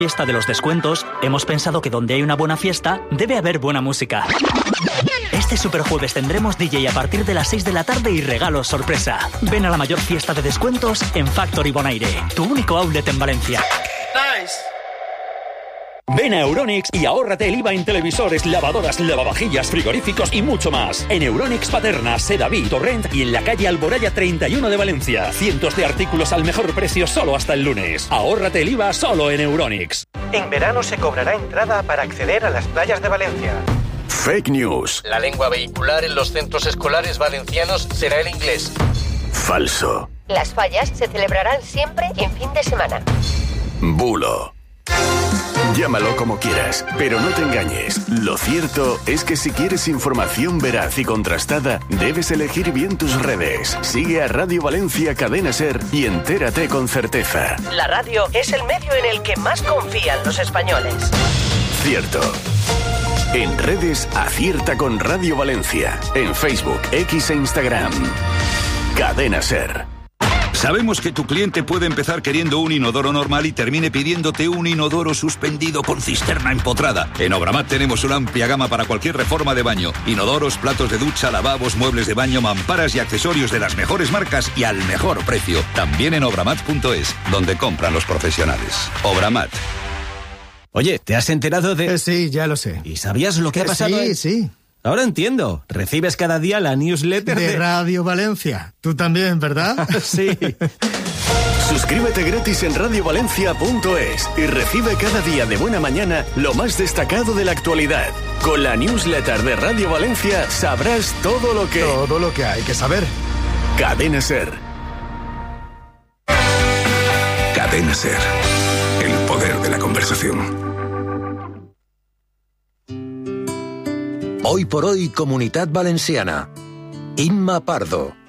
Fiesta de los descuentos, hemos pensado que donde hay una buena fiesta, debe haber buena música. Este superjueves tendremos DJ a partir de las 6 de la tarde y regalos sorpresa. Ven a la mayor fiesta de descuentos en Factory Bonaire, tu único outlet en Valencia. Nice. Ven a Euronics y ahórrate el IVA en televisores, lavadoras, lavavajillas, frigoríficos y mucho más. En Euronics Paterna, Sedaví, Torrent y en la calle Alboraya 31 de Valencia. Cientos de artículos al mejor precio solo hasta el lunes. Ahórrate el IVA solo en Euronics. En verano se cobrará entrada para acceder a las playas de Valencia. Fake news. La lengua vehicular en los centros escolares valencianos será el inglés. Falso. Las fallas se celebrarán siempre en fin de semana. Bulo. Llámalo como quieras, pero no te engañes. Lo cierto es que si quieres información veraz y contrastada, debes elegir bien tus redes. Sigue a Radio Valencia Cadena Ser y entérate con certeza. La radio es el medio en el que más confían los españoles. Cierto. En redes, acierta con Radio Valencia. En Facebook, X e Instagram. Cadena Ser. Sabemos que tu cliente puede empezar queriendo un inodoro normal y termine pidiéndote un inodoro suspendido con cisterna empotrada. En Obramat tenemos una amplia gama para cualquier reforma de baño. Inodoros, platos de ducha, lavabos, muebles de baño, mamparas y accesorios de las mejores marcas y al mejor precio. También en obramat.es, donde compran los profesionales. Obramat. Oye, ¿te has enterado de...? Sí, ya lo sé. ¿Y sabías lo que ha pasado? Sí. Ahora entiendo. Recibes cada día la newsletter de Radio Valencia. Tú también, ¿verdad? Sí. Suscríbete gratis en radiovalencia.es y recibe cada día de buena mañana lo más destacado de la actualidad. Con la newsletter de Radio Valencia sabrás todo lo que hay que saber. Cadena Ser. Cadena Ser. El poder de la conversación. Hoy por hoy, Comunitat Valenciana. Imma Pardo.